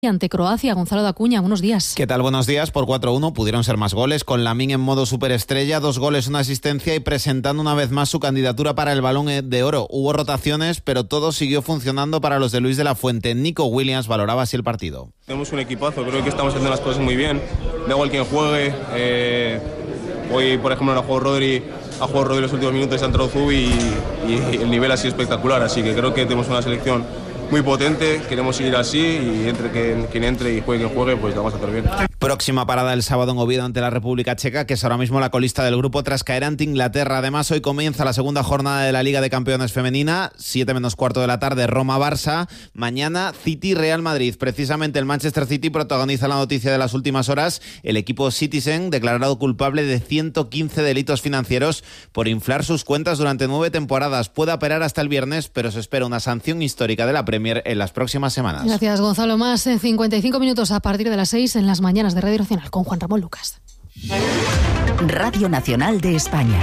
ante Croacia. Gonzalo Dacuña, buenos días. ¿Qué tal? Buenos días. Por 4-1 pudieron ser más goles, con Lamine en modo superestrella, 2 goles, 1 asistencia y presentando una vez más su candidatura para el Balón de Oro. Hubo rotaciones, pero todo siguió funcionando para los de Luis de la Fuente. Nico Williams valoraba así el partido. Tenemos un equipazo, creo que estamos haciendo las cosas muy bien. Da igual quien juegue. Hoy, por ejemplo, ha jugado Rodri los últimos minutos, ha entrado Zubi y el nivel ha sido espectacular. Así que creo que tenemos una selección muy potente, queremos seguir así y entre quien entre y juegue quien juegue, pues lo vamos a hacer bien. Próxima parada el sábado en Oviedo ante la República Checa, que es ahora mismo la colista del grupo tras caer ante Inglaterra. Además, hoy comienza la segunda jornada de la Liga de Campeones Femenina, 7:15 de la tarde, Roma-Barça. Mañana, City-Real Madrid. Precisamente el Manchester City protagoniza la noticia de las últimas horas. El equipo Citizen, declarado culpable de 115 delitos financieros por inflar sus cuentas durante 9 temporadas. Puede apelar hasta el viernes, pero se espera una sanción histórica de la Premier en las próximas semanas. Gracias, Gonzalo. Más en 55 minutos a partir de las 6 en las mañanas de Radio Nacional con Juan Ramón Lucas. Radio Nacional de España.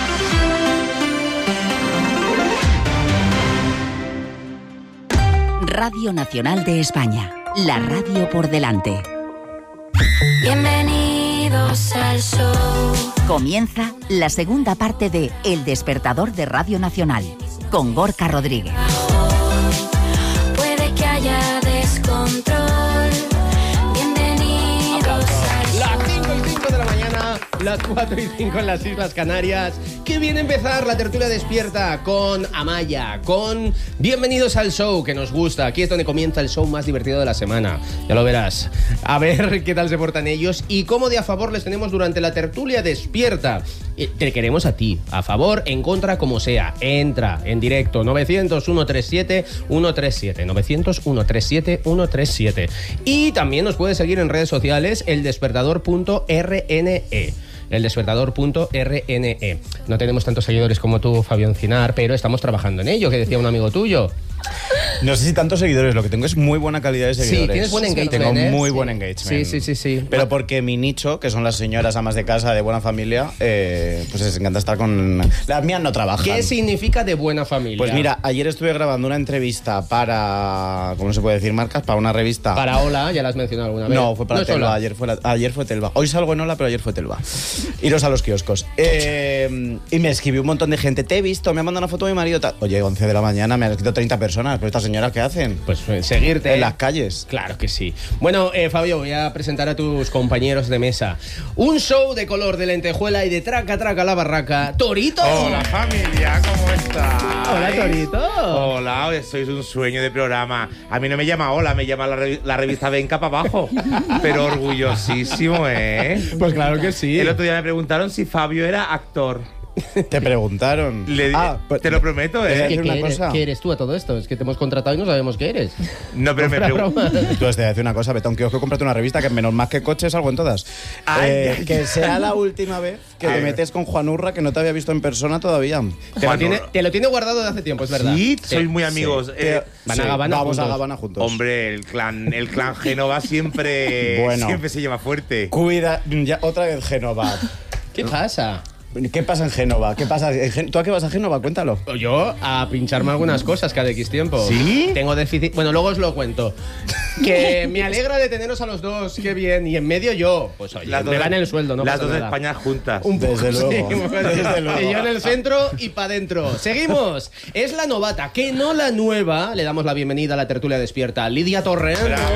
Radio Nacional de España. La radio por delante. Bienvenidos al show. Comienza la segunda parte de El Despertador de Radio Nacional con Gorka Rodríguez. Que haya descontrol. Bienvenidos al Las 5:05 de la mañana, las 4:05 en las Islas Canarias. Qué bien empezar la tertulia despierta con Amaya, con Bienvenidos al show, que nos gusta. Aquí es donde comienza el show más divertido de la semana. Ya lo verás. A ver qué tal se portan ellos y cómo de a favor les tenemos durante la tertulia despierta. Te queremos a ti, a favor, en contra, como sea. Entra en directo, 900-137-137, 900-137-137. Y también nos puedes seguir en redes sociales, eldespertador.rne. eldespertador.rne. No tenemos tantos seguidores como tú, Fabio Encinar, pero estamos trabajando en ello, que decía un amigo tuyo. No sé si tantos seguidores, lo que tengo es muy buena calidad de seguidores. Sí, tienes buen engagement. Tengo muy buen engagement. Sí. Pero porque mi nicho, que son las señoras amas de casa de buena familia, pues les encanta estar con... Las mías no trabajan. ¿Qué significa de buena familia? Pues mira, ayer estuve grabando una entrevista para... ¿Cómo se puede decir? Marcas, para una revista. Para Hola, ya la has mencionado alguna vez. No, fue para Telva, ayer fue Telva. Hoy salgo en Hola, pero ayer fue Telva. Iros a los kioscos. Y me escribió un montón de gente. Te he visto, me ha mandado una foto de mi marido. Oye, 11 de la mañana, me han escrito 30 personas. ¿Pero estas señoras qué hacen? Pues seguirte en las calles. Claro que sí. Bueno, Fabio, voy a presentar a tus compañeros de mesa. Un show de color de lentejuela y de traca la barraca. ¡Torito! Hola, familia, ¿cómo estás? Hola, Torito. Hola, sois un sueño de programa. A mí no me llama Hola, me llama la revista Venga para abajo. Pero orgullosísimo, ¿eh? Pues claro que sí. El otro día me preguntaron si Fabio era actor. Te preguntaron. Pues, te lo prometo, ¿eh? ¿Qué eres tú a todo esto? Es que te hemos contratado y no sabemos qué eres. No, pero me pregunto. Tú te voy a decir una cosa, vete a un kiosco, cómprate una revista que menos más que coches salgo en todas. Que sea la última vez que te metes con Juan Urra, que no te había visto en persona todavía. Te lo tiene guardado de hace tiempo, es verdad. Sí, sois muy amigos. Vamos a Gabana juntos. Hombre, el clan Génova siempre se lleva fuerte. Cuida, ya, otra vez Génova. ¿Qué pasa? ¿Qué pasa en Génova? ¿Qué pasa? ¿Tú a qué vas a Génova? Cuéntalo. Yo a pincharme algunas cosas cada X tiempo. ¿Sí? Tengo déficit. Bueno, luego os lo cuento. Que me alegra de teneros a los dos. Qué bien. Y en medio yo. Pues oye, me gane el sueldo, ¿no? Las dos de España juntas. Desde luego. Desde luego. Y yo en el centro y para adentro. Seguimos. Es la novata, que no la nueva. Le damos la bienvenida a la tertulia despierta. Lidia Torrent.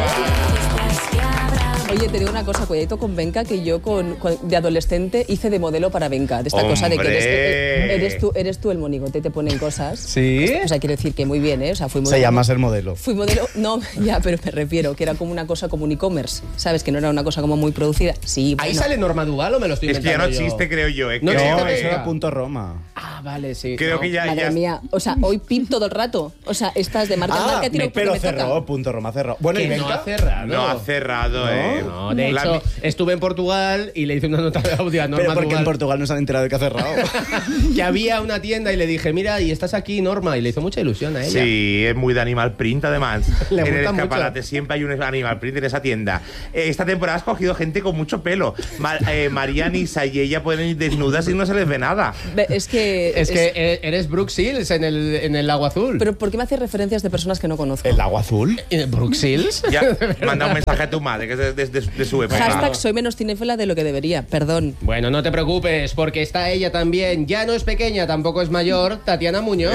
Oye, te digo una cosa, cuidadito con Venga, que yo de adolescente hice de modelo para Venga, de esta cosa de que eres tú el monigote, te ponen cosas. ¿Sí? O sea, quiero decir que muy bien, ¿eh? O sea, fui modelo. Se llama ser modelo. Fui modelo, no, ya, pero me refiero que era como una cosa como un e-commerce, ¿sabes? Que no era una cosa como muy producida. Sí, bueno. ¿Ahí sale Norma Duval o me lo estoy inventando? Es que ya no existe, creo yo. No, eso era Punto Roma. Ah, vale, sí. Creo que ya... Madre mía, o sea, hoy pip todo el rato. O sea, estás de marca en marca, tiro pero me cerró, toca. Punto Roma cerró. Bueno, que y no ha cerrado. No ha cerrado, No, de hecho, estuve en Portugal y le hice una nota de audio a Norma Pero porque Duval. en Portugal no se han enterado de que ha cerrado. Que había una tienda y le dije, mira, y estás aquí, Norma, y le hizo mucha ilusión a ella. Sí, es muy de Animal Print, además. Le en el gusta escaparate mucho. siempre hay un Animal Print en esa tienda. Esta temporada has cogido gente con mucho pelo. Marianisa y ella pueden ir desnudas y no se les ve nada. Es que que... eres Brooke Shields en el Lago Azul. Pero ¿por qué me haces referencias de personas que no conozco? ¿El agua azul? ¿Brooke Shields? Ya, manda un mensaje a tu madre, que es de su época. Hashtag soy menos cinéfila de lo que debería, perdón. Bueno, no te preocupes, porque está ella también. Ya no es pequeña, tampoco es mayor, Tatiana Muñoz.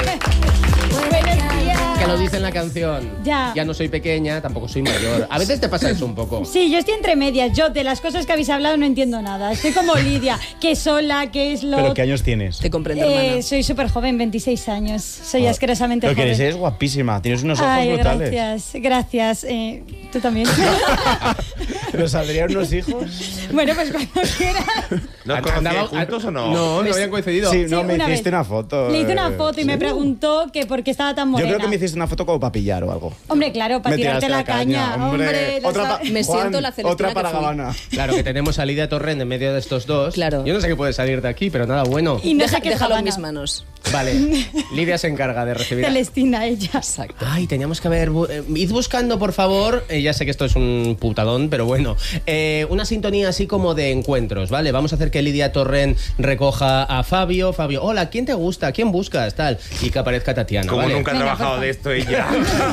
Que lo dice en la canción. Ya no soy pequeña, tampoco soy mayor. A veces te pasa eso un poco. Sí, yo estoy entre medias. Yo de las cosas que habéis hablado no entiendo nada. Estoy como Lidia, que sola, que es lo... ¿Pero qué años tienes? Te comprendo, hermana. Soy súper joven, 26 años. Soy asquerosamente Lo que joven. eres guapísima, tienes unos ojos brutales. Gracias. ¿Tú también? ¿Pero saldrían unos hijos? Bueno, pues cuando quieras. ¿Nos conocíais juntos o no? No habían coincidido. Sí, no, Sí, me una hiciste vez. una foto. Le hice una foto y me preguntó que por qué estaba tan morena. Yo creo que me hiciste una foto como para pillar o algo. Hombre, claro, para Me tirarte tiraste la caña. Hombre, ya otra sabes. Me siento la Celestina otra para que fui. Gabana. Claro que tenemos a Lidia Torrent en medio de estos dos. Claro. Yo no sé qué puede salir de aquí, pero nada bueno. Y no sé qué es Déjalo en Habana. mis manos. Vale, Lidia se encarga de recibir. Celestina, ella. Exacto. Ay, teníamos que haber... id buscando, por favor, ya sé que esto es un putadón, pero bueno, una sintonía así como de encuentros, ¿vale? Vamos a hacer que Lidia Torrent recoja a Fabio. Fabio, hola, ¿quién te gusta? ¿Quién buscas? Tal. Y que aparezca Tatiana, Como ¿vale? nunca ha Venga, trabajado porfa. de esto ella.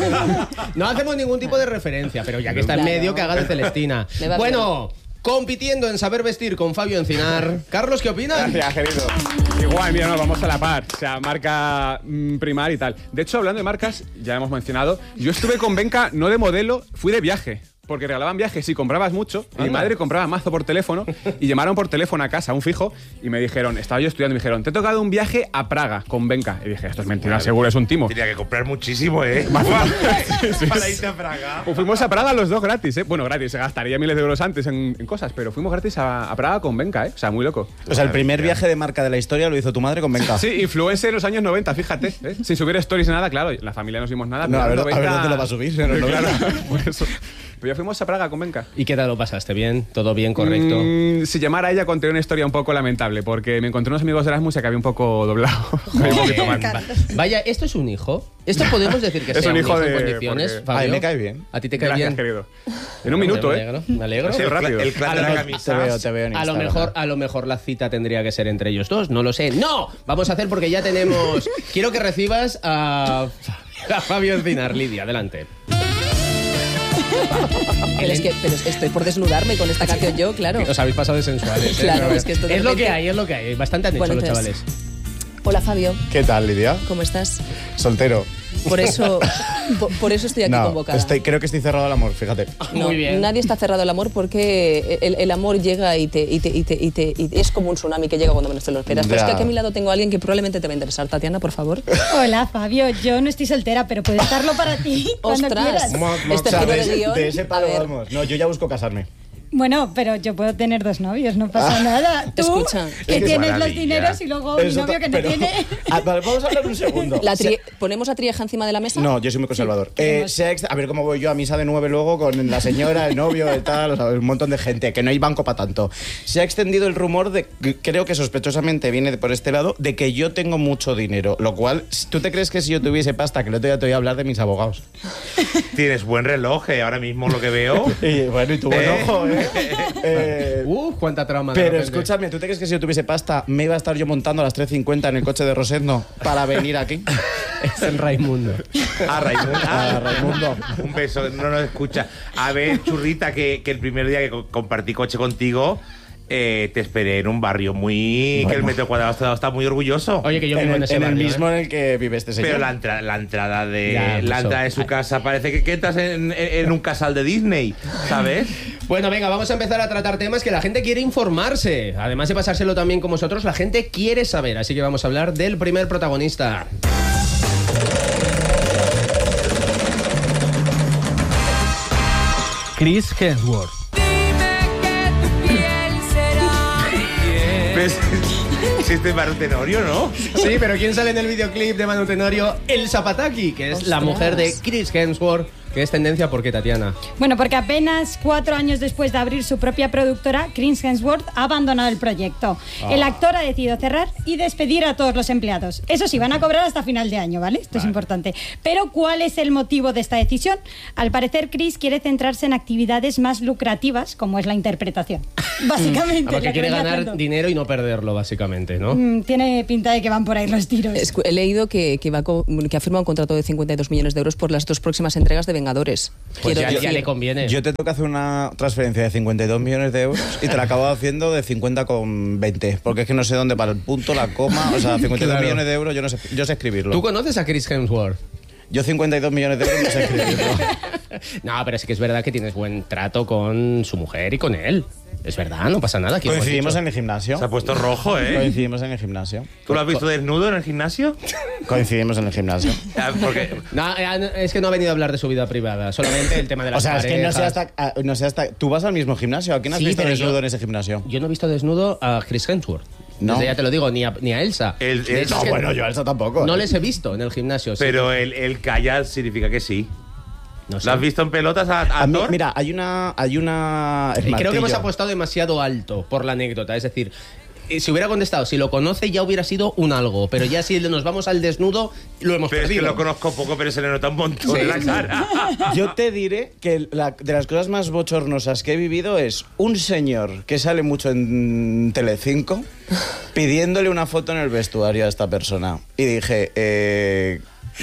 No hacemos ningún tipo de referencia, pero ya que está en Claro. medio, que haga de Celestina. Me va Bueno, compitiendo en saber vestir con Fabio Encinar. Carlos, ¿qué opinas? Gracias, querido. Igual, mira, no, vamos a la par. O sea, marca Primar y tal. De hecho, hablando de marcas, ya hemos mencionado, yo estuve con Venka, no de modelo, fui de viaje. Porque regalaban viajes y comprabas mucho. Y mi Anda. madre compraba mazo por teléfono y llamaron por teléfono a casa, un fijo, y me dijeron, estaba yo estudiando, y me dijeron, te he tocado un viaje a Praga con Venka. Y dije, esto es mentira, seguro es un timo. Tenía que comprar muchísimo, ¿eh? Para irte a Praga. Pues fuimos a Praga los dos gratis, ¿eh? Bueno, gratis, se gastaría miles de euros antes en cosas, pero fuimos gratis a Praga con Venka, ¿eh? O sea, muy loco. O sea, el primer viaje de marca de la historia lo hizo tu madre con Venka. Sí, influencer en los años 90, fíjate. ¿eh? Sin subir stories ni nada, claro. La familia no subimos nada. No, pero a ver dónde lo va a subir. En los Claro, 90. por eso. Pero ya fuimos a Praga con Venka. ¿Y qué tal lo pasaste? ¿Bien? ¿Todo bien? ¿Correcto? Si llamara a ella conté una historia un poco lamentable, porque me encontré unos amigos de Erasmus y acabé un poco doblado. Un poquito mal. Vaya, ¿esto es un hijo? ¿Esto podemos decir que Es sea un hijo en de- condiciones, porque- Fabio? Ay, me cae bien. ¿A ti te cae Gracias, bien? querido. En un minuto, Me ¿eh? alegro, me alegro. Ha sido rápido. El clan de la camisa. Te veo en A lo Instagram. mejor la cita tendría que ser entre ellos dos, no lo sé. ¡No! Vamos a hacer porque ya tenemos... Quiero que recibas a Fabio Encinar. Lidia, adelante. Pero es que estoy por desnudarme con esta canción yo, claro. Os habéis pasado de sensuales. ¿eh? Claro, Pero es que esto de es lo repente- que hay, es lo que hay. Bastante han hecho Bueno, los entonces- chavales. Hola, Fabio. ¿Qué tal, Lidia? ¿Cómo estás? Soltero. Por eso estoy aquí No, convocada. creo que estoy cerrado al amor, fíjate. No, Muy bien. Nadie está cerrado al amor porque el amor llega y es como un tsunami que llega cuando menos te lo esperas. Pero es Ya. que aquí a mi lado tengo a alguien que probablemente te va a interesar. Tatiana, por favor. Hola, Fabio. Yo no estoy soltera, pero puedo estarlo para ti cuando ¡Ostras! quieras. Este O sea, giro de de guión. ese A palo ver, vamos. No, yo ya busco casarme. Bueno, pero yo puedo tener dos novios, no pasa nada. Tú, Escucha. que Es que tienes maravilla. los dineros y luego mi Eso novio que no pero- tiene. Vale, vamos a hablar un segundo. ¿ponemos la trieja encima de la mesa? No, yo soy muy conservador. A ver cómo voy yo a misa de 9 luego con la señora, el novio, el tal, o sea, un montón de gente, que no hay banco para tanto. Se ha extendido el rumor de, creo que sospechosamente viene por este lado, de que yo tengo mucho dinero. Lo cual, ¿tú te crees que si yo tuviese pasta, que el otro día te voy a hablar de mis abogados? Tienes buen reloj, ahora mismo lo que veo. Y bueno, y tu buen ojo, Cuánta trama. de Pero repente. escúchame, ¿tú te crees que si yo tuviese pasta me iba a estar yo montando a las 3:50 en el coche de Rosendo para venir aquí? Es el Raimundo. A Raimundo. A Raimundo. Un beso, no nos escucha. A ver, churrita, que el primer día que compartí coche contigo, te esperé en un barrio muy... que el metro cuadrado está muy orgulloso. Oye, que yo vivo en ese En el barrio, mismo ¿eh? en el que vive este señor. Pero la entrada de Ya, pues la entrada de su casa parece que entras en un casal de Disney, ¿sabes? Bueno, venga, vamos a empezar a tratar temas que la gente quiere informarse. Además de pasárselo también con vosotros, la gente quiere saber. Así que vamos a hablar del primer protagonista. Chris Hemsworth. ¿Ves? Existe Manu Tenorio, ¿no? Sí, pero ¿quién sale en el videoclip de Manu Tenorio? Elsa Pataki, que es la mujer de Chris Hemsworth, ¿Qué es tendencia? ¿Por qué, Tatiana? Bueno, porque apenas 4 años después de abrir su propia productora, Chris Hemsworth ha abandonado el proyecto. El actor ha decidido cerrar y despedir a todos los empleados. Eso sí, van a cobrar hasta final de año, ¿vale? Esto es importante. Pero ¿cuál es el motivo de esta decisión? Al parecer, Chris quiere centrarse en actividades más lucrativas, como es la interpretación. Básicamente. Porque quiere ganar dinero y no perderlo, básicamente, ¿no? Tiene pinta de que van por ahí los tiros. He leído que ha firmado un contrato de 52 millones de euros por las 2 próximas entregas de Vengadores. Pues ya le conviene. Yo te toca hacer una transferencia de 52 millones de euros y te la acabo haciendo de 50,20. Porque es que no sé dónde para el punto, la coma. O sea, 52 millones de euros yo sé escribirlo. ¿Tú conoces a Chris Hemsworth? Yo 52 millones de euros no sé escribirlo. No, pero sí que es verdad que tienes buen trato con su mujer y con él. Es verdad, no pasa nada. Coincidimos en el gimnasio. Se ha puesto rojo, ¿eh? Coincidimos en el gimnasio. ¿Tú lo has visto desnudo en el gimnasio? Coincidimos en el gimnasio. Porque... No, es que no ha venido a hablar de su vida privada, solamente el tema de las parejas. Es que no sé hasta... ¿Tú vas al mismo gimnasio? ¿A quién has visto desnudo en ese gimnasio? Yo no he visto desnudo a Chris Hemsworth. No. Desde ya te lo digo, ni a Elsa. No, bueno, yo a Elsa tampoco. No les he visto en el gimnasio. Pero el calla significa que sí. No sé. ¿Lo has visto en pelotas a mí, Thor? mira, hay una creo que hemos apostado demasiado alto por la anécdota. Es decir, si hubiera contestado, si lo conoce ya hubiera sido un algo. Pero ya si nos vamos al desnudo, lo hemos perdido. Es que lo conozco poco, pero se le nota un montón en la cara. Yo te diré que de las cosas más bochornosas que he vivido es un señor que sale mucho en Telecinco pidiéndole una foto en el vestuario a esta persona. Y dije...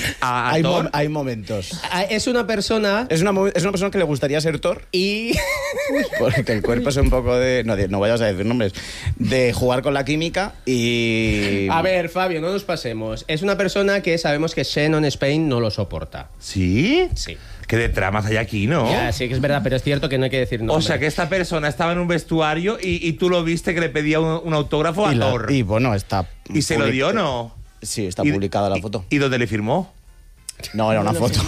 hay momentos. Es una persona... Es una persona que le gustaría ser Thor. Y... Porque el cuerpo es un poco de... No vayas a decir nombres. De jugar con la química y... A ver, Fabio, no nos pasemos. Es una persona que sabemos que Shannon Spain no lo soporta. ¿Sí? Sí. Que de tramas hay aquí, ¿no? Ya, sí que es verdad, pero es cierto que no hay que decir nombre. O sea, que esta persona estaba en un vestuario y tú lo viste que le pedía un autógrafo a Thor. Y bueno, está... ¿Y se lo dio o no? Sí, está publicada la foto. ¿Y dónde le firmó? No, era una foto.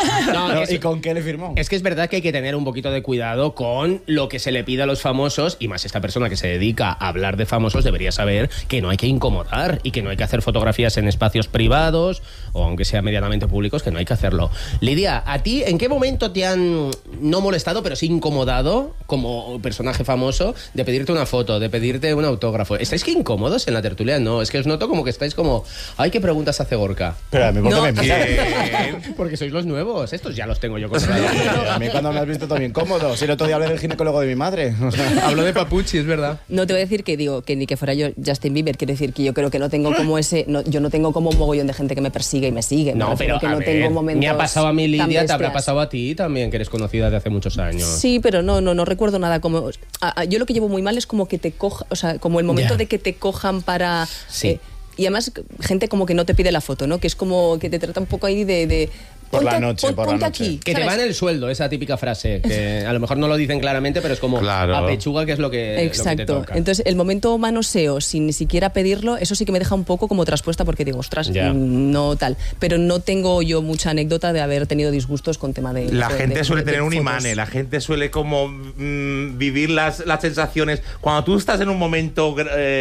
No, ¿Y con qué le firmó? Es que es verdad que hay que tener un poquito de cuidado con lo que se le pide a los famosos, y más esta persona que se dedica a hablar de famosos debería saber que no hay que incomodar y que no hay que hacer fotografías en espacios privados o aunque sea medianamente públicos, que no hay que hacerlo. Lidia, ¿a ti en qué momento te han no molestado, pero sí incomodado como personaje famoso de pedirte una foto, de pedirte un autógrafo? ¿Estáis que incómodos en la tertulia? No, es que os noto como que estáis como... Ay, ¿qué preguntas hace Gorka? Pero a mí, ¿por qué me miras? Porque sois los nuevos. Estos ya los tengo yo controlados. A mí cuando me has visto también cómodo. Si el otro día hablé del ginecólogo de mi madre. O sea, hablo de Papuchi, es verdad. No te voy a decir que digo que ni que fuera yo Justin Bieber. Quiero decir que yo creo que no tengo como ese... yo no tengo como un mogollón de gente que me persigue y me sigue. No, pero que a no ver, tengo momentos me ha pasado a mí, Lidia, te habrá bestias. pasado a ti también, que eres conocida de hace muchos años. Sí, pero no recuerdo nada como... yo lo que llevo muy mal es como que te coja... O sea, como el momento de que te cojan para... Sí. Y además, gente como que no te pide la foto, ¿no? Que es como que te trata un poco ahí de por la noche, por la noche. Aquí, que ¿sabes? te va en el sueldo, esa típica frase, que a lo mejor no lo dicen claramente, pero es como a pechuga, que es lo que, exacto. Lo que te toca. Entonces, el momento manoseo, sin ni siquiera pedirlo, eso sí que me deja un poco como traspuesta, porque digo, ostras, no tal. Pero no tengo yo mucha anécdota de haber tenido disgustos con tema de... La gente suele tener un fotos. imán, la gente suele como vivir las sensaciones. Cuando tú estás en un momento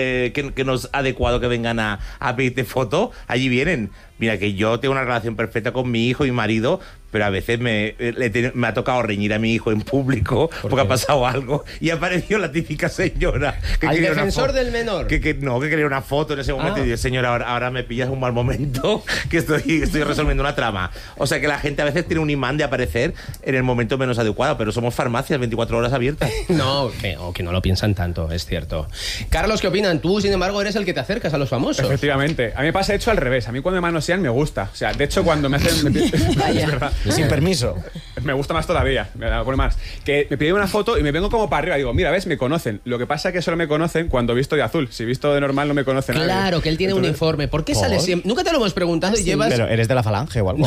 que no es adecuado que vengan a pedirte foto, allí vienen. Mira, que yo tengo una relación perfecta con mi hijo y mi marido, pero a veces me ha tocado reñir a mi hijo en público porque ha pasado algo y ha aparecido la típica señora que al quería defensor del menor. Que quería una foto en ese momento y dice, señora, ahora me pillas un mal momento que estoy resolviendo una trama. O sea que la gente a veces tiene un imán de aparecer en el momento menos adecuado, pero somos farmacias 24 horas abiertas. No, que no lo piensan tanto, es cierto. Carlos, ¿qué opinan? Tú, sin embargo, eres el que te acercas a los famosos. Efectivamente. A mí me pasa hecho al revés. A mí cuando me manosean me gusta. O sea, de hecho, cuando me hacen... es verdad. Sin permiso. Me gusta más todavía, me pone más. Que me piden una foto y me vengo como para arriba. Digo, mira, ves, me conocen. Lo que pasa es que solo me conocen cuando visto de azul. Si visto de normal no me conocen nadie. Claro, que él tiene un uniforme. ¿Por qué sale siempre? Nunca te lo hemos preguntado y llevas... Pero eres de la falange o algo.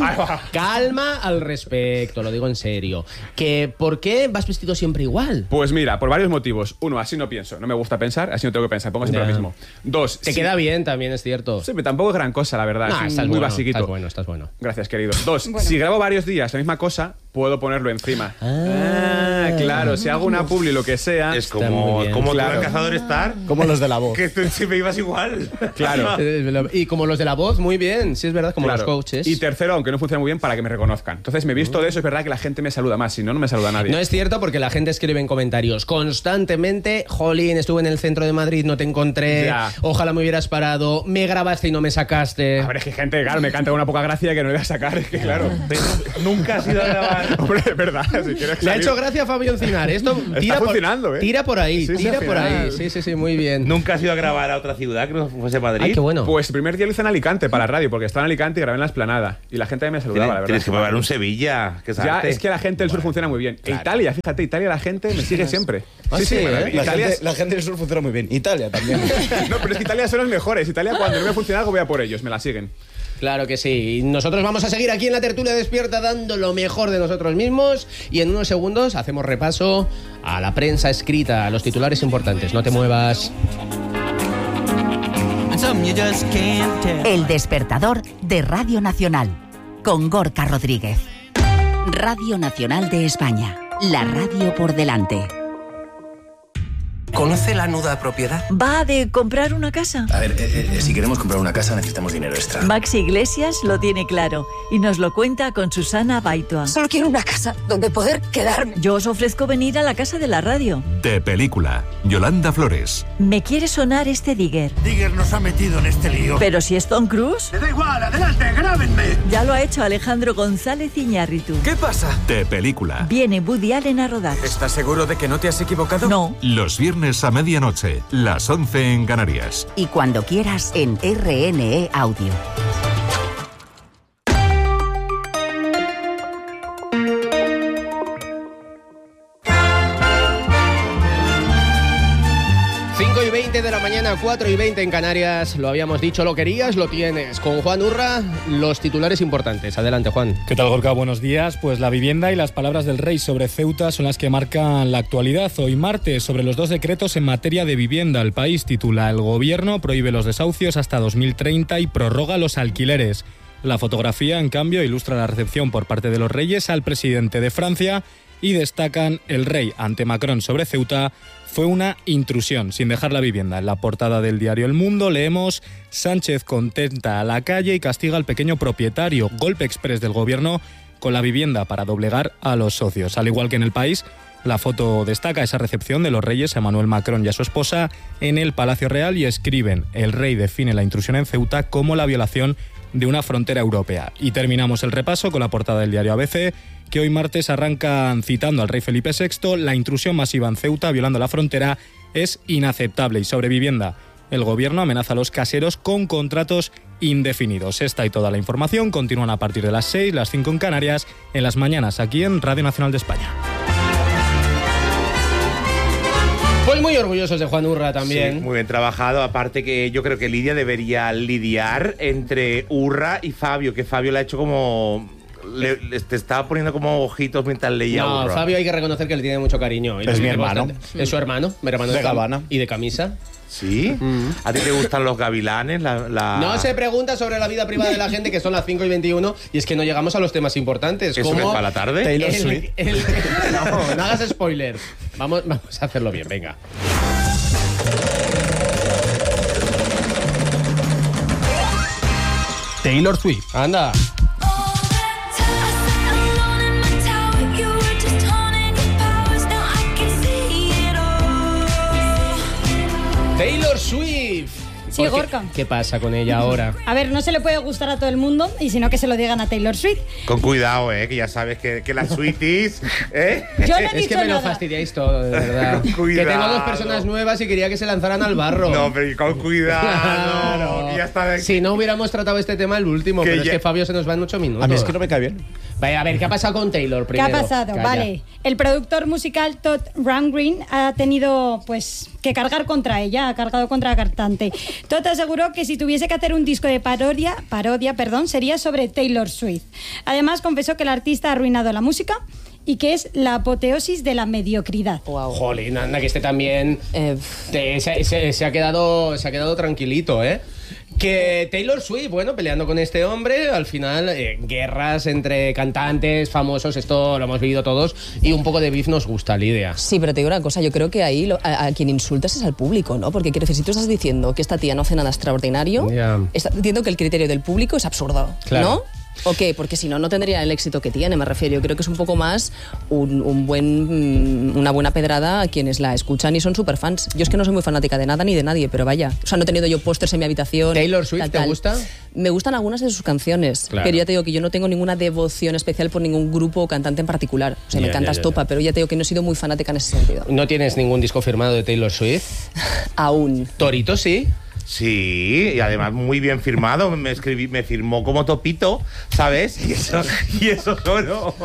Calma al respecto, lo digo en serio. ¿Por qué vas vestido siempre igual? Pues mira, por varios motivos. Uno, así no pienso. No me gusta pensar, así no tengo que pensar. Pongo siempre lo mismo. Dos, te queda bien también, es cierto. Sí, pero tampoco es gran cosa, la verdad. No, es estás muy bueno, basiquito. Estás bueno. Gracias, querido. Dos, si grabo varios días la misma cosa, puedo ponerlo encima. claro, si hago una publi lo que sea. Es como claro. el cazador Star. Como los de la voz. Que tú siempre ibas igual. Claro. Y como los de la voz, muy bien, sí es verdad, como Claro. los coaches. Y tercero, aunque no funciona muy bien, para que me reconozcan. Entonces me he visto de eso, es verdad que la gente me saluda más, si no, no me saluda nadie. No es cierto porque la gente escribe en comentarios constantemente, jolín, estuve en el centro de Madrid, no te encontré, Ya. ojalá me hubieras parado, me grabaste y no me sacaste. A ver, es que gente, claro, me canta una poca gracia que no le voy a sacar, es que claro. Pero nunca has ido a grabar. Hombre, es verdad, si quieres Le ha salir- hecho gracia a Fabio Encinar. Esto Está funcionando, ¿eh? Tira por ahí, Sí, sí, tira al por final. ahí. Sí, muy bien. Nunca has ido a grabar a otra ciudad que no fuese Madrid. Ay, qué bueno. Pues el primer día lo hice en Alicante para la radio, porque estaba en Alicante y grabé en la Esplanada. Y la gente me saludaba, la verdad. Tienes que probar un Sevilla. Que es Ya, arte. es que la gente del sur funciona muy bien. E Italia, fíjate, Italia la gente me sigue siempre. Ah, sí, ¿eh? La gente del sur funciona muy bien. Italia también. No, pero es que Italia son los mejores. Italia, cuando no me funciona algo, voy a por ellos, me la siguen. Claro que sí. Y nosotros vamos a seguir aquí en la tertulia despierta dando lo mejor de nosotros mismos y en unos segundos hacemos repaso a la prensa escrita, a los titulares importantes. No te muevas. El despertador de Radio Nacional, con Gorka Rodríguez. Radio Nacional de España, la radio por delante. ¿Conoce la nuda propiedad? ¿Va de comprar una casa? A ver, si queremos comprar una casa necesitamos dinero extra. Maxi Iglesias lo tiene claro y nos lo cuenta con Susana Baitua. Solo quiero una casa donde poder quedarme. Yo os ofrezco venir a la casa de la radio. De película, Yolanda Flores. Me quiere sonar este Digger. Digger nos ha metido en este lío. Pero si es Tom Cruise. Me da igual, adelante, grábenme. Ya lo ha hecho Alejandro González Iñárritu. ¿Qué pasa? De película. Viene Woody Allen a rodar. ¿Estás seguro de que no te has equivocado? No. Los viernes a medianoche, las 11 en Canarias. Y cuando quieras en RNE Audio. Y 20 de la mañana, 4:20 en Canarias. Lo habíamos dicho, lo querías, lo tienes. Con Juan Urra, los titulares importantes. Adelante, Juan. ¿Qué tal, Gorka? Buenos días. Pues la vivienda y las palabras del rey sobre Ceuta son las que marcan la actualidad. Hoy martes, sobre los dos decretos en materia de vivienda. El País titula: el gobierno prohíbe los desahucios hasta 2030 y prorroga los alquileres. La fotografía, en cambio, ilustra la recepción por parte de los reyes al presidente de Francia y destacan: el rey ante Macron sobre Ceuta fue una intrusión, sin dejar la vivienda. En la portada del diario El Mundo leemos: Sánchez contenta a la calle y castiga al pequeño propietario. Golpe exprés del gobierno con la vivienda para doblegar a los socios. Al igual que en El País, la foto destaca esa recepción de los reyes a Emmanuel Macron y a su esposa en el Palacio Real y escriben: el rey define la intrusión en Ceuta como la violación de una frontera europea. Y terminamos el repaso con la portada del diario ABC, que hoy martes arrancan citando al rey Felipe VI: la intrusión masiva en Ceuta violando la frontera es inaceptable. Y sobre vivienda, el gobierno amenaza a los caseros con contratos indefinidos. Esta y toda la información continúan a partir de las 6, las 5 en Canarias, en las mañanas aquí en Radio Nacional de España. Pues muy orgullosos de Juan Urra también. Sí, muy bien trabajado. Aparte que yo creo que Lidia debería lidiar entre Urra y Fabio, que Fabio le ha hecho como... te estaba poniendo como ojitos mientras leía No, Urra. Fabio hay que reconocer que le tiene mucho cariño. Es mi hermano. Es su hermano. Mi hermano De Gabana. Y de camisa. ¿Sí? ¿A ti te gustan los gavilanes? No se pregunta sobre la vida privada de la gente, que son las 5:21, y es que no llegamos a los temas importantes. ¿Eso como que es para la tarde? Taylor Swift. No hagas spoiler. Vamos a hacerlo bien, venga. Taylor Swift. Anda. Taylor Swift. Sí, ¿Por qué? Gorka. ¿Qué pasa con ella ahora? A ver, no se le puede gustar a todo el mundo, y sino que se lo digan a Taylor Swift. Con cuidado, que ya sabes que las Sweeties, Yo no he Es que dicho me lo nada. fastidiáis todo, de verdad. Con cuidado. Que tengo dos personas nuevas y quería que se lanzaran al barro. No, pero con cuidado. Claro. Que ya está de... Si no hubiéramos tratado este tema el último, Que pero ya- es que Fabio se nos va en 8 minutos. A mí es que no me cae bien. Vaya, a ver, ¿qué ha pasado con Taylor ¿Qué primero? ha pasado? Calla. Vale. El productor musical Todd Rundgren ha tenido pues que cargar contra ella, ha cargado contra la cantante. Todd aseguró que si tuviese que hacer un disco de parodia, sería sobre Taylor Swift. Además, confesó que el artista ha arruinado la música y que es la apoteosis de la mediocridad. Jolín, anda, que este también se ha quedado tranquilito, ¿eh? Que Taylor Swift, bueno, peleando con este hombre, al final guerras entre cantantes famosos, esto lo hemos vivido todos, y un poco de beef nos gusta, Lidia. Sí, pero te digo una cosa, yo creo que ahí a quien insultas es al público, ¿no? Porque quiero decir, si tú estás diciendo que esta tía no hace nada extraordinario, estás diciendo que el criterio del público es absurdo, Claro. ¿no? ¿O qué? Porque si no, no tendría el éxito que tiene, me refiero. Yo creo que es un poco más una buena pedrada a quienes la escuchan y son súper fans. Yo es que no soy muy fanática de nada ni de nadie, pero vaya. O sea, no he tenido yo pósters en mi habitación. ¿Taylor Swift te gusta? Me gustan algunas de sus canciones, Claro. pero ya te digo que yo no tengo ninguna devoción especial por ningún grupo o cantante en particular. O sea, me encanta Estopa, pero ya te digo que no he sido muy fanática en ese sentido. ¿No tienes ningún disco firmado de Taylor Swift? Aún. ¿Torito sí? Sí, y además muy bien firmado. Me firmó como Topito, ¿sabes? Y eso solo.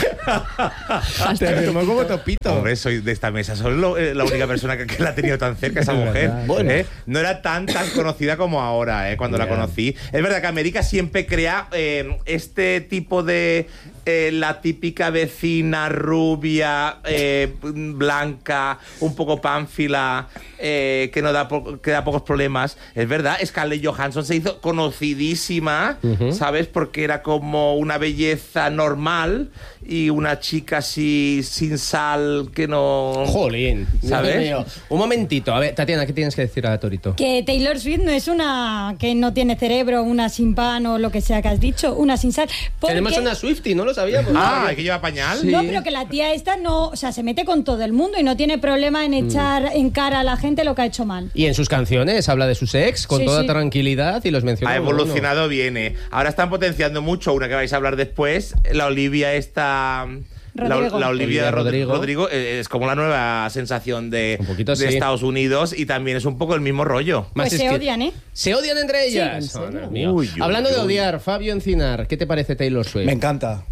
Te firmó como Topito. Hombre, soy de esta mesa. Soy la única persona que la ha tenido tan cerca, esa mujer. Bueno. No era tan conocida como ahora, cuando la conocí. Es verdad que América siempre crea este tipo de... la típica vecina rubia, blanca, un poco pánfila, que da pocos problemas. Es verdad, Scarlett Johansson se hizo conocidísima, ¿sabes? Porque era como una belleza normal y una chica así sin sal que no... Jolín, ¿sabes? Dios mío. Un momentito, a ver, Tatiana, ¿qué tienes que decir a Torito? Que Taylor Swift no es una que no tiene cerebro, una sin pan o lo que sea que has dicho, una sin sal. Porque... Tenemos una Swiftie, no lo sabíamos. ¿hay que llevar pañal? No, pero que la tía esta no, o sea, se mete con todo el mundo y no tiene problema en echar en cara a la gente lo que ha hecho mal. Y en sus canciones habla de sus ex con Sí, toda sí. tranquilidad y los menciona. Ha uno a uno. evolucionado bien. Ahora están potenciando mucho una que vais a hablar después, la Olivia esta... Rodrigo. La Olivia Rodrigo. Rodrigo es como la nueva sensación de sí. Estados Unidos y también es un poco el mismo rollo. Pues se odian, ¿eh? ¿Se odian entre ellas? Sí, Oh, ¿en serio? Dios mío. Uy, Hablando de uy. odiar, Fabio Encinar, ¿qué te parece Taylor Swift? Me encanta.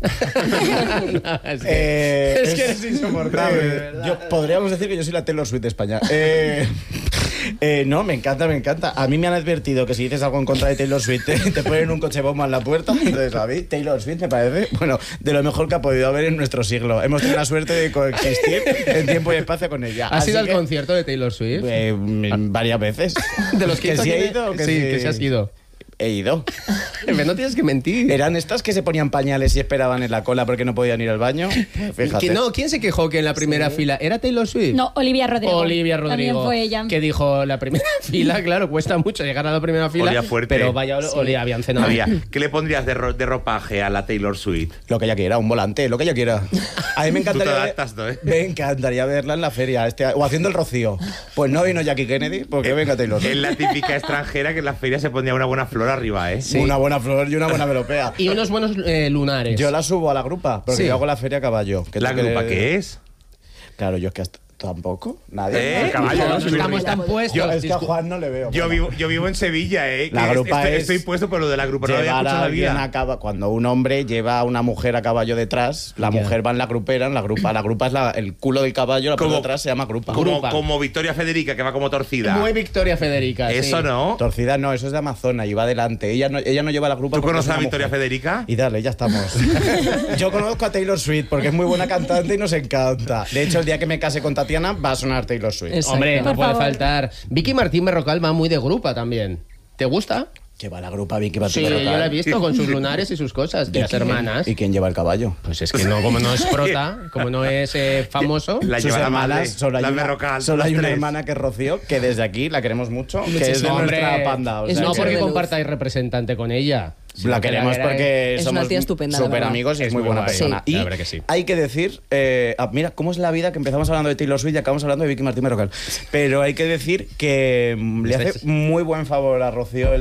es que eres insoportable. Podríamos decir que yo soy la Taylor Swift de España. No, me encanta. A mí me han advertido que si dices algo en contra de Taylor Swift te ponen un coche bomba en la puerta. Entonces, a mí Taylor Swift me parece, bueno, de lo mejor que ha podido haber en nuestro siglo. Hemos tenido la suerte de coexistir en tiempo y espacio con ella. ¿Has ido al que, concierto de Taylor Swift? varias veces. ¿De los que sí hizo he aquí? ido? Que sí has ido. He ido. Pero no tienes que mentir. ¿Eran estas que se ponían pañales y esperaban en la cola porque no podían ir al baño? Fíjate. ¿Quién se quejó que en la primera fila era Taylor Swift? No, Olivia Rodrigo. Olivia También Rodrigo. fue ella. Que dijo la primera fila, claro, cuesta mucho llegar a la primera fila. Olía fuerte. Pero vaya, olía, habían cenado. ¿Qué le pondrías de ropaje a la Taylor Swift? Lo que ella quiera, un volante, lo que ella quiera. A mí me encantaría, Tú te adaptas, ¿no? me encantaría verla en la feria o haciendo el rocío. Pues no vino Jackie Kennedy, porque venga Taylor Swift. Es la típica extranjera que en la feria se pondría una buena flor arriba, ¿eh? Una buena flor y una buena melopea. Y unos buenos lunares. Yo la subo a la grupa, porque Sí. yo hago la feria a caballo. ¿La grupa qué es? Claro, yo es que tampoco. Nadie. Caballo, no, Estamos tan puestos. Es que a Juan no le veo. Yo vivo en Sevilla, ¿eh? La Que grupa estoy es puesto por lo de la grupa, no lo había llevar escuchado a en la alguien vida. a caballo. Cuando un hombre lleva a una mujer a caballo detrás, la mujer va en la grupera, en la grupa. La grupa es el culo del caballo, la parte de atrás se llama grupa. Como Victoria Federica, que va como torcida. Muy Victoria Federica. Eso sí. no. Torcida no, eso es de Amazona y va adelante. Ella no lleva la grupa. ¿Tú porque conoces es a una Victoria mujer. Federica? Y dale, ya estamos. Yo conozco a Taylor Swift porque es muy buena cantante y nos encanta. De hecho, el día que me case con Tatiana va a sonar Taylor Swift. Exacto. Hombre, no Por puede favor. faltar. Vicky Martín Berrocal va muy de grupa también. ¿Te gusta? Lleva la grupa Vicky Sí, Martín yo Berrocal. la he visto con sus lunares y sus cosas. ¿Y De las quién? hermanas. ¿Y quién lleva el caballo? Pues es que no, como no es prota, como no es famoso. La Sus lleva la hermanas, madre, solo hay la una, Berrocal, solo hay las una tres. hermana que es Rocío, que desde aquí la queremos mucho, que es de Muchísimo. nuestra Hombre, panda. O es sea No una que porque de luz. compartáis representante con ella. la queremos porque es somos una tía estupenda, la súper verdad. amigos y es, Es muy muy buena guay. persona. Sí. Y La verdad que sí. hay que decir, mira, cómo es la vida que empezamos hablando de Taylor Swift y acabamos hablando de Vicky Martín Berrocal. Pero hay que decir que le hace muy buen favor a Rocío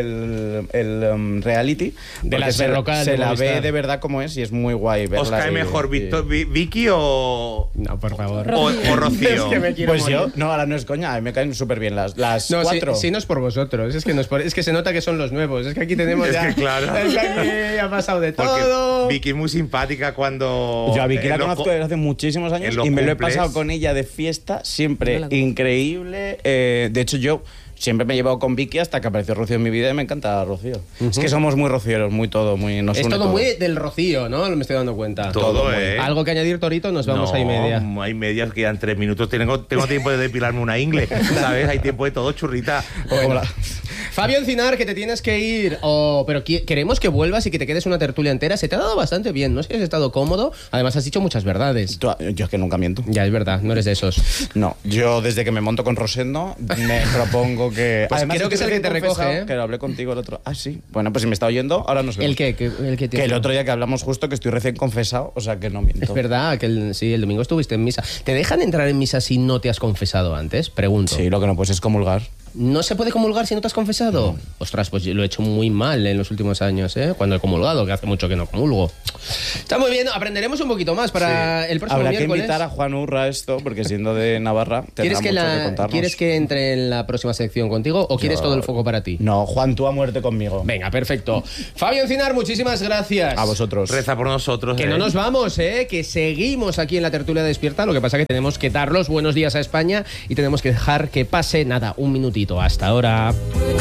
el reality. De porque las Berrocal, se de la ve Movistar. de verdad como es y es muy guay verla. ¿Os cae y- mejor y- Vicky o No, por favor. Rocío? Es que me quiero Pues morir. yo, no, ahora no es coña, a mí me caen súper bien las No, cuatro. si no es por vosotros, es que, es que se nota que son los nuevos. Es que aquí tenemos Es ya. que claro. Es que aquí ha pasado de Porque todo. Vicky es muy simpática cuando... Yo a Vicky la en los conozco co- desde hace muchísimos años en los y me lo he cumples. pasado con ella de fiesta, No siempre la conozco. increíble. De hecho, yo siempre me he llevado con Vicky hasta que apareció Rocío en mi vida y me encanta Rocío. Es que somos muy rocieros, muy todo, muy nos Es une todo muy del Rocío, ¿no? Me estoy dando cuenta. Todo, muy- ¿eh? ¿Algo que añadir, Torito? Nos vamos No, a y media. hay medias que quedan 3 minutos. Tengo tiempo de depilarme una ingle, ¿sabes? Hay tiempo de todo, churrita. Como la- Fabio Encinar, que te tienes que ir, pero queremos que vuelvas y que te quedes una tertulia entera. Se te ha dado bastante bien, no sé si has estado cómodo. Además has dicho muchas verdades. Yo es que nunca miento. Ya, es verdad, no eres de esos. No, yo desde que me monto con Rosendo me propongo que... Pues además, creo que es el que te recoge, ¿eh? Que lo hablé contigo el otro... Ah, sí. Bueno, pues si me está oyendo, ahora nos vemos. ¿El qué? Que el otro día que hablamos justo que estoy recién confesado, o sea que no miento. Es verdad, que el domingo estuviste en misa. ¿Te dejan entrar en misa si no te has confesado antes? Pregunto. Sí, lo que no puedes es comulgar. ¿No se puede comulgar si no te has confesado? No. Ostras, pues yo lo he hecho muy mal en los últimos años, ¿eh? Cuando he comulgado, que hace mucho que no comulgo. Está muy bien, aprenderemos un poquito más para el próximo miércoles. Habrá que invitar a Juan Urra a esto, porque siendo de Navarra tendrá mucho que contarnos. ¿Quieres que entre en la próxima sección contigo o quieres todo el foco para ti? No, Juan, tú a muerte conmigo. Venga, perfecto. Fabio Encinar, muchísimas gracias. A vosotros. Reza por nosotros. Que no nos vamos, que seguimos aquí en la tertulia despierta. Lo que pasa es que tenemos que dar los buenos días a España y tenemos que dejar que pase, nada, un minutito. Hasta ahora.